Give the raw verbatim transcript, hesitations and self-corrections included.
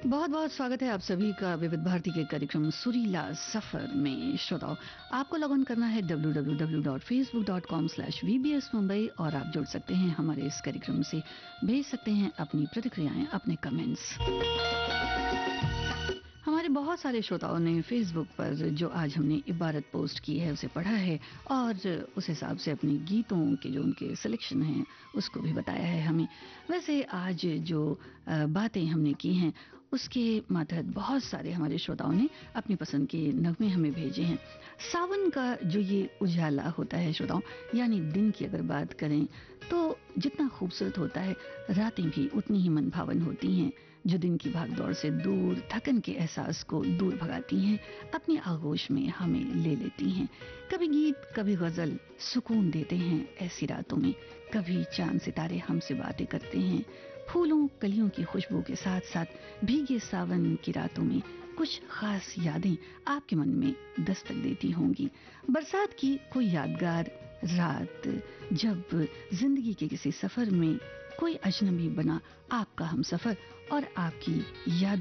बहुत बहुत स्वागत है आप सभी का विविध भारती के कार्यक्रम सुरीला सफर में। श्रोताओं, आपको लॉग इन करना है W W W dot Facebook dot com slash we B S Mumbai और आप जुड़ सकते हैं हमारे इस कार्यक्रम से, भेज सकते हैं अपनी प्रतिक्रियाएं, अपने कमेंट्स। हमारे बहुत सारे श्रोताओं ने फेसबुक पर जो आज हमने इबारत पोस्ट की है उसे पढ़ा है और उस हिसाब से अपने गीतों के जो उनके सिलेक्शन हैं उसको भी बताया है हमें। वैसे आज जो बातें हमने की हैं उसके मातहत बहुत सारे हमारे श्रोताओं ने अपनी पसंद के नगमे हमें भेजे हैं। सावन का जो ये उजाला होता है श्रोताओं, यानी दिन की अगर बात करें तो जितना खूबसूरत होता है, रातें भी उतनी ही मनभावन होती हैं, जो दिन की भागदौड़ से दूर थकन के एहसास को दूर भगाती हैं, अपनी आगोश में हमें ले लेती हैं। कभी गीत, कभी गजल सुकून देते हैं ऐसी रातों में, कभी चांद सितारे हमसे बातें करते हैं। फूलों कलियों की खुशबू के साथ साथ भीगे सावन की रातों में कुछ खास यादें आपके मन में दस्तक देती होंगी। बरसात की कोई यादगार रात, जब जिंदगी के किसी सफर में कोई अजनबी बना आपका हमसफर और आपकी याद